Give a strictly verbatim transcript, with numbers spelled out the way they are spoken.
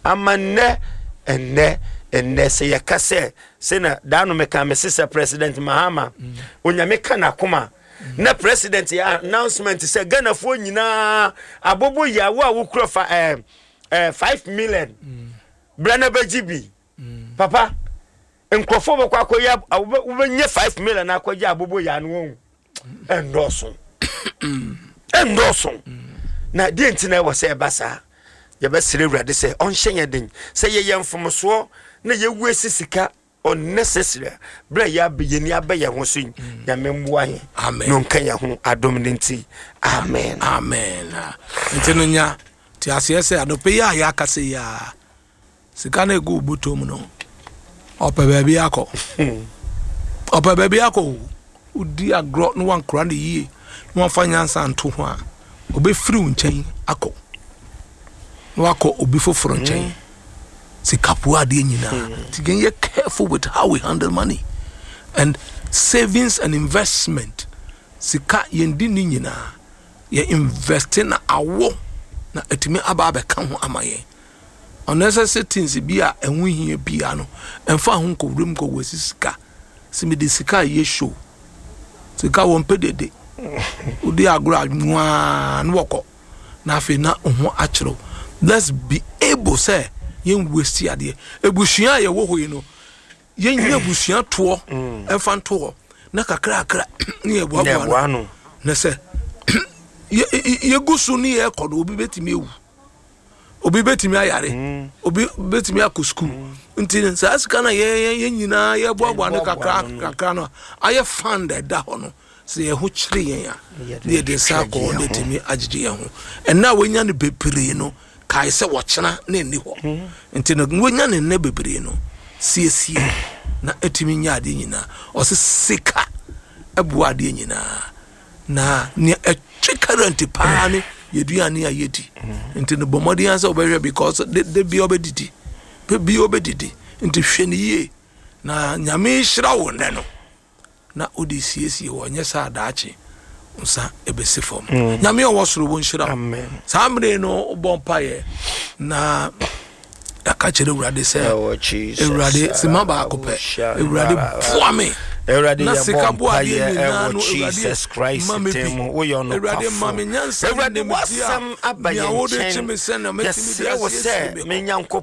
amanne enne enne se yakase se na dano meka me sister president Mahama onyame kana koma na president ya announcement se Ghana fo nyina abobo yawo a wo kura fa eh eh five million brana bajibi papa enkrofo bokọ akoya wo nye five million na akoja abobo ya no won endoso endoso na di ntina wo se basa ye be sire wrade se on hyenye den se ye yemfomso na ye wuesi sika unnecessary bra ya be yeni abaye ho so ya memboa he no nkan ya ho adom nti amen amen ntino nya ti asese adope ya ya kase ya sika na egu butom no opa baby akọ opa baby akọ udi agro no wan kra na yie no wan fanya nsa nto ho a obe free nchen akọ no akọ obi foforo nchen sikapu ade nyina to get careful with how we handle money and savings and investment sika yendi ni nyina ye invest na awo na etimi aba be kan ho amaye unnecessary things bi a enhu hie bia no emfa ho ko wrem ko wasi sika simi de sika ye show sika won pedede udi agro nwa no woko na afi na ho achiro. Let's be able say yen waste ade ebusuan ye wo hoyi no yen nya busuan to emfa to na kakra kakra ne ye boa boa no na se ye gusu ni ye kodo obi betimi ewu obi betimi ayare obi betimi akosku nti sa asika na ye ye nyina ye boa boa no kakra kakra no aye funded da ho no se ye ho kire yen ya ne de sa ko ne timi agide ye ho enna wonya ne bepire no kai se wochena na ni ho nti no wonya ne ne bebere no siesie na etimi nya ade nyina o se sika ebu ade nyina na ne etwe current pa ne yeduane a yedi nti no bomodi ansa obehwe because de bi obedidi bi obedidi nti hwe ne ye na nyame hira wo ne no na odi siesie wo nya sa daachi unsa ebesi form nyame o wosoro wo nhira amen samre no bompaye na akachere urade se urade simaba akope urade fuame urade ya bompaye e Jesus Christ temu wo yo no urade mame nyansa urade wasam abaye chen yes wo se me nyanko